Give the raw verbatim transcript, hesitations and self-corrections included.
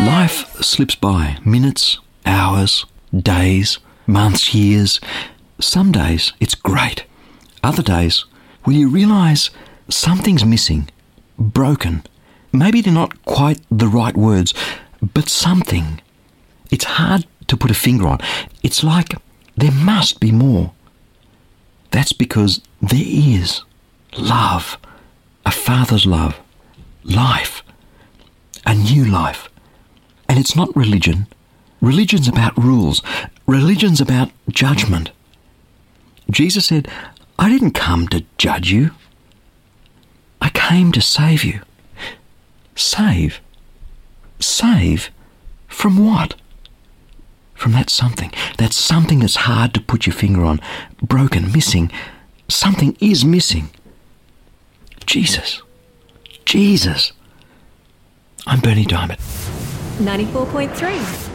Life slips by, minutes, hours, days, months, years. Some days it's great. Other days, well, you realise something's missing, broken. Maybe they're not quite the right words, but something. It's hard to put a finger on. It's like there must be more. That's because there is love, a father's love, life, a new life. And it's not religion. Religion's about rules. Religion's about judgment. Jesus said, I didn't come to judge you. I came to save you. Save? Save? From what? From that something. That something that's hard to put your finger on. Broken, missing. Something is missing. Jesus. Jesus. I'm Bernie Diamond. ninety-four point three